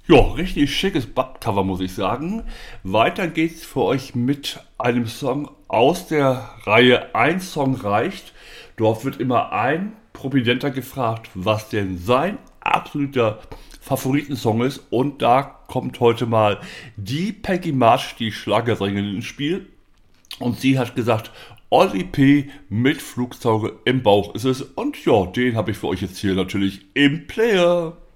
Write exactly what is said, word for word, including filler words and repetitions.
Ja, richtig schickes Backcover, muss ich sagen. Weiter geht's für euch mit einem Song aus der Reihe Ein Song reicht. Dort wird immer ein Prominenter gefragt, was denn sein absoluter Favoritensong ist. Und da kommt heute mal die Peggy March, die Schlagersängerin, ins Spiel. Und sie hat gesagt, Olli P. mit Flugzeuge im Bauch ist es. Und ja, den habe ich für euch jetzt hier natürlich im Player.